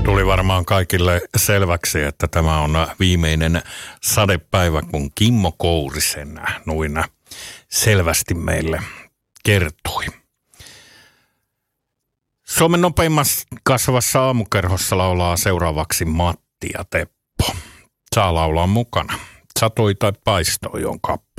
Tuli varmaan kaikille selväksi, että tämä on viimeinen sadepäivä, kun Kimmo Kourisen noin selvästi meille kertoi. Suomen nopeimmassa kasvavassa aamukerhossa laulaa seuraavaksi Matti ja Teppo. Saa laulaa mukana. Satoi tai paistoi on kappale.